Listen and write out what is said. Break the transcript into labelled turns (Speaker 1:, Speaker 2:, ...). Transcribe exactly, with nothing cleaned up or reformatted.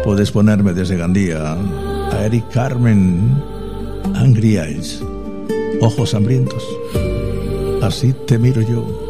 Speaker 1: Puedes ponerme desde Gandía a Eric Carmen, Angry Eyes, ojos hambrientos. Así te miro yo.